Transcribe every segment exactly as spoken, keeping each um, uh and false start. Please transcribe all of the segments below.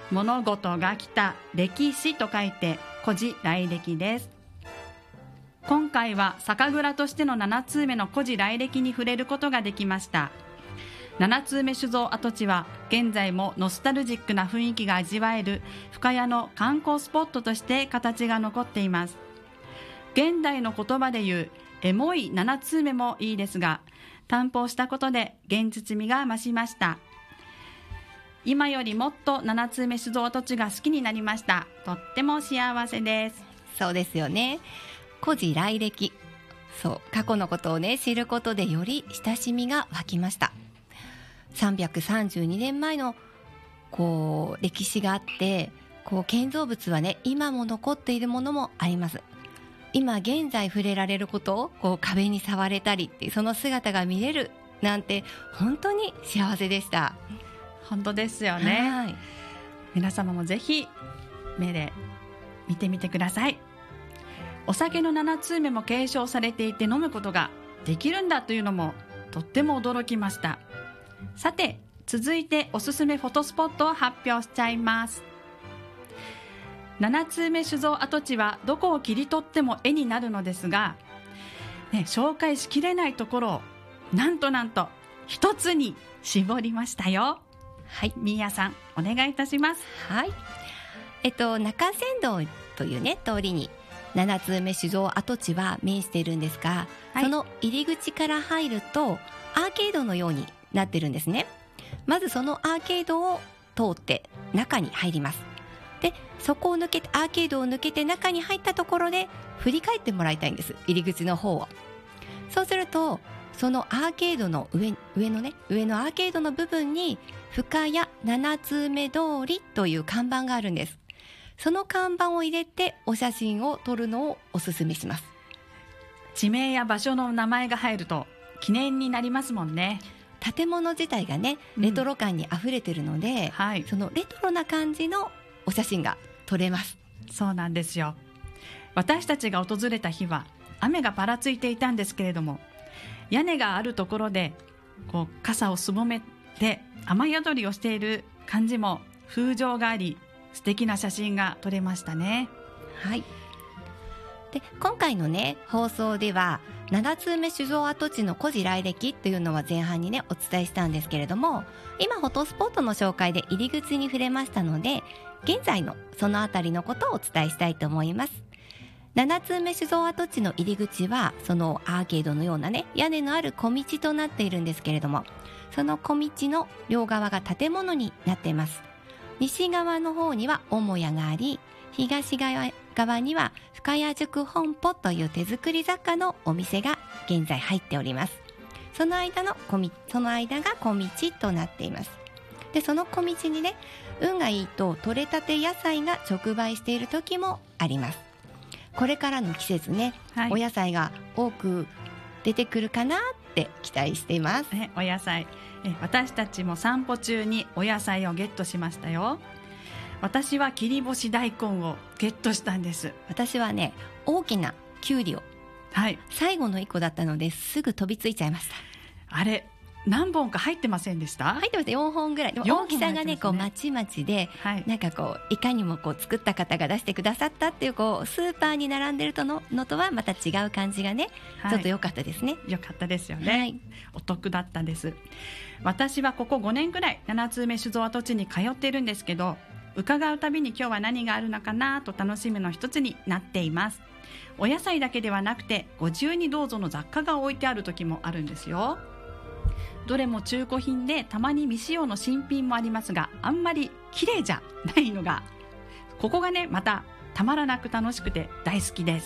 物事が来た歴史と書いて古事来歴です。今回は酒蔵としてのなな通目の古事来歴に触れることができました。なな通目酒造跡地は現在もノスタルジックな雰囲気が味わえる深谷の観光スポットとして形が残っています。現代の言葉で言うエモいなな通目もいいですが、担保したことで現実味が増しました。今よりもっとなな通目酒造跡地が好きになりました。とっても幸せです。 そうですよね。古事来歴、そう過去のことをね知ることでより親しみが湧きました。さんびゃくさんじゅうにねんまえのこう歴史があって、こう建造物はね今も残っているものもあります。今現在触れられることをこう壁に触れたりってその姿が見れるなんて本当に幸せでした。 本当ですよね。はい、皆様もぜひ目で見てみてください。お酒のなな通目も継承されていて飲むことができるんだというのもとっても驚きました。さて続いておすすめフォトスポットを発表しちゃいます。なな通目酒造跡地はどこを切り取っても絵になるのですが、ね、紹介しきれないところをなんとなんと一つに絞りましたよ。はい、みーやさんお願いいたします。 はい、えっと中山道というね通りになな通目酒造跡地は面しているんですが、はい、その入り口から入るとアーケードのようになってるんですね。まずそのアーケードを通って中に入ります。でそこを抜けてアーケードを抜けて中に入ったところで振り返ってもらいたいんです、入り口の方を。そうするとそのアーケードの 上, 上のね上のアーケードの部分に深谷なな通目通りという看板があるんです。その看板を入れてお写真を撮るのをおすすめします。 地名や場所の名前が入ると記念になりますもんね。 建物自体がねレトロ感にあふれてるので、うんはい、そのレトロな感じのお写真が撮れます。 そうなんですよ。私たちが訪れた日は雨がぱらついていたんですけれども、屋根があるところでこう傘をすぼめて雨宿りをしている感じも風情があり、素敵な写真が撮れましたね。 はい。で今回のね放送ではなな通目酒造跡地の古事来歴というのは前半にねお伝えしたんですけれども、今フォトスポットの紹介で入り口に触れましたので、現在のそのあたりのことをお伝えしたいと思います。なな通目酒造跡地の入り口はそのアーケードのようなね屋根のある小道となっているんですけれども、その小道の両側が建物になっています。西側の方には母屋があり、東側には深谷宿本舗という手作り雑貨のお店が現在入っております。その間の小道、その間が小道となっています。でその小道にね運がいいと採れたて野菜が直売している時もあります。これからの季節ね、はい、お野菜が多く出てくるかなって期待しています。 えお野菜え私たちも散歩中にお野菜をゲットしましたよ。私は切り干し大根をゲットしたんです。 私はね大きなきゅうりを、はい、最後のいっこだったのですぐ飛びついちゃいました。 あれ何本か入ってませんでした？ 入ってました。よんほんぐらい。でも大きさがねこうまちまちで、はい、なんかこういかにもこう作った方が出してくださったっていうこうスーパーに並んでるとののとはまた違う感じがね、はい、ちょっと良かったですね。 良かったですよね、はい、お得だったです。私はここごねんくらいなな通目酒造跡地に通っているんですけど、伺うたびに今日は何があるのかなと楽しみの一つになっています。お野菜だけではなくてご自由にどうぞの雑貨が置いてある時もあるんですよ。どれも中古品でたまに未使用の新品もありますが、あんまり綺麗じゃないのがここがねまたたまらなく楽しくて大好きです。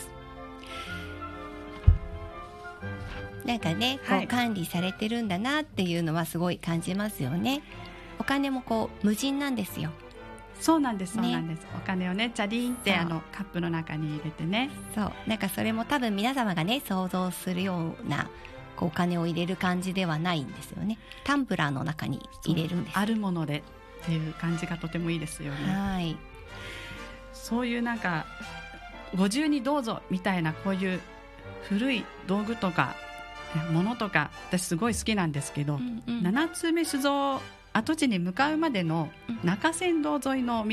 なんかねこう管理されてるんだなっていうのはすごい感じますよね。お金もこう無人なんですよ。 そうなんです、そうなんです、ね、お金をねチャリンってあのカップの中に入れてね、 そうなんかそれも多分皆様がね想像するようなこうお金を入れる感じではないんですよね。タンブラーの中に入れるんです。 あるものでっていう感じがとてもいいですよね。はい、そういうなんかご自由にどうぞみたいなこういう古い道具とかものとか私すごい好きなんですけど、うんうん、なな通目酒造跡地に向かうまでの中山道沿いの